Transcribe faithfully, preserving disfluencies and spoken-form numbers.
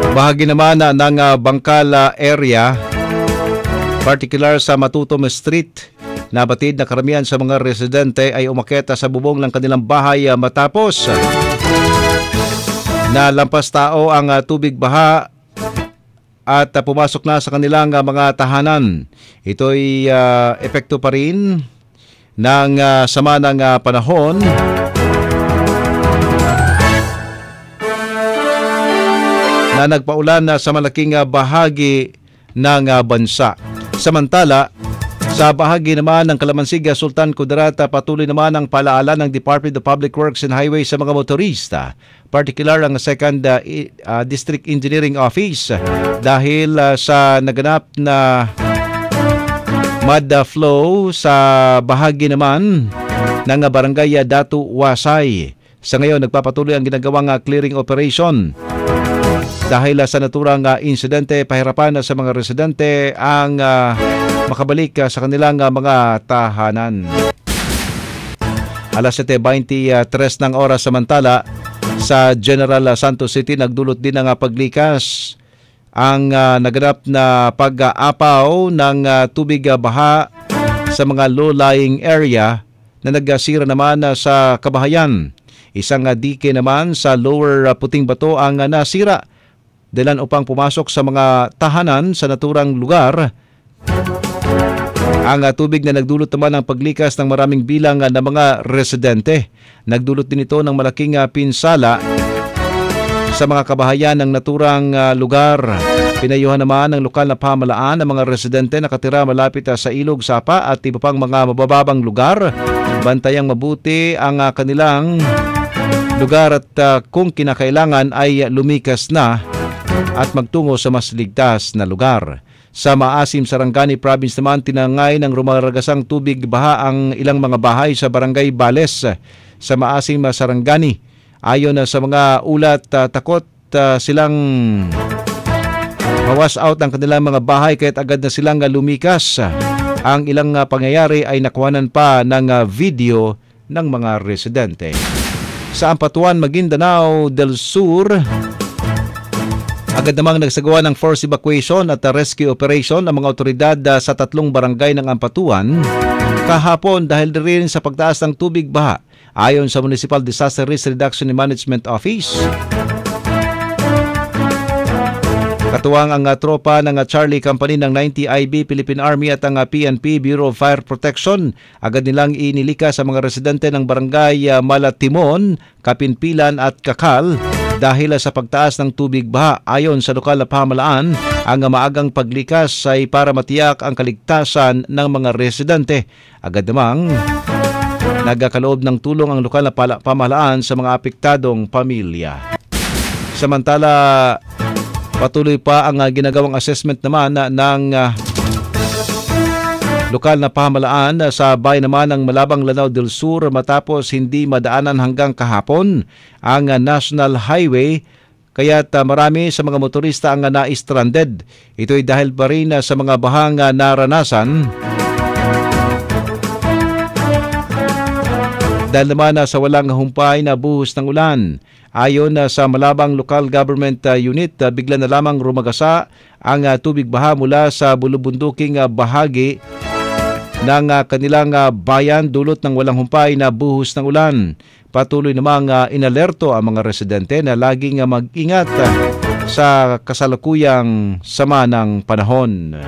Bahagi naman uh, ng uh, Bangkala area, particular sa Matutom Street, nabatid na karamihan sa mga residente ay umakyat sa bubong ng kanilang bahay uh, matapos uh, na lampas tao ang uh, tubig baha at uh, pumasok na sa kanilang uh, mga tahanan. Ito'y uh, epekto pa rin ng uh, sama ng uh, panahon na nagpaulan uh, sa malaking uh, bahagi ng uh, bansa. Samantala, sa bahagi naman ng Kalamansig, Sultan Kudarat, patuloy naman ang palaala ng Department of Public Works and Highways sa mga motorista, particular ang second uh, uh, District Engineering Office, dahil uh, sa naganap na mud flow sa bahagi naman ng barangay Datu Wasay. Sa ngayon, nagpapatuloy ang ginagawang uh, clearing operation. Dahil uh, sa naturang uh, insidente, pahirapan uh, sa mga residente ang uh, makabalik uh, sa kanilang uh, mga tahanan. alas siyete beintitres ng oras, samantala sa General Santos City, nagdulot din ng uh, paglikas ang uh, naganap na pag-aapaw ng uh, tubig uh, baha sa mga low-lying area na nagsira naman uh, sa kabahayan. Isang uh, dike naman sa Lower uh, Puting Bato ang uh, nasira, dahilan upang pumasok sa mga tahanan sa naturang lugar ang uh, tubig na nagdulot naman ng paglikas ng maraming bilang uh, ng mga residente. Nagdulot din ito ng malaking uh, pinsala sa mga kabahayan ng naturang uh, lugar. Pinayuhan naman ng lokal na pamahalaan ng mga residente na nakatira malapit uh, sa ilog, sapa at iba pang mga mabababang lugar. Bantayang mabuti ang uh, kanilang lugar at uh, kung kinakailangan ay lumikas na at magtungo sa mas ligtas na lugar. Sa Maasim, Sarangani Province naman, tinangay ng rumaragasang tubig baha ang ilang mga bahay sa Barangay Bales sa Maasim, Sarangani. Ayon sa mga ulat, uh, takot uh, silang mawas out ang kanilang mga bahay kaya't agad na silang uh, lumikas. Ang ilang uh, pangyayari ay nakuhanan pa ng uh, video ng mga residente. Sa Ampatuan, Maguindanao del Sur, agad namang nagsagawa ng force evacuation at rescue operation ang mga otoridad sa tatlong barangay ng Ampatuan kahapon dahil rin sa pagtaas ng tubig baha. Ayon sa Municipal Disaster Risk Reduction and Management Office, katuwang ang uh, tropa ng uh, Charlie Company ng ninety I B Philippine Army at ang uh, P N P Bureau of Fire Protection, agad nilang inilika sa mga residente ng barangay uh, Malatimon, Kapinpilan at Kakal dahil uh, sa pagtaas ng tubig baha. Ayon sa lokal na pamahalaan, ang uh, maagang paglikas ay para matiyak ang kaligtasan ng mga residente. Agad namang nagkaloob ng tulong ang lokal na pamahalaan sa mga apektadong pamilya. Samantala, patuloy pa ang uh, ginagawang assessment naman uh, ng uh, lokal na pamahalaan uh, sa bayan naman ng Malabang, Lanao del Sur matapos hindi madaanan hanggang kahapon ang uh, National Highway, kaya't uh, marami sa mga motorista ang uh, na-stranded. Ito'y dahil pa rin uh, sa mga bahang uh, naranasan dahil naman uh, sa walang humpay na buhos ng ulan. Ayon uh, sa Malabang Local Government uh, Unit, uh, bigla na lamang rumagasa ang uh, tubig baha mula sa bulubunduking uh, bahagi ng uh, kanilang uh, bayan dulot ng walang humpay na buhos ng ulan. Patuloy namang uh, inalerto ang mga residente na laging uh, mag-ingat uh, sa kasalukuyang sama ng panahon.